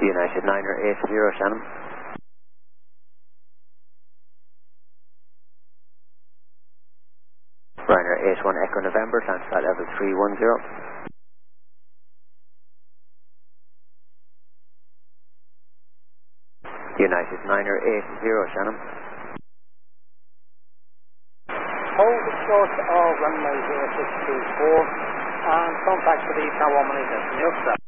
United 980, Shannon. Ryanair 81 Echo November, climb to flight level 310. United 980, Shannon. Hold short of runway 0624 and contact for the Tower 1 minute. Yes, sir.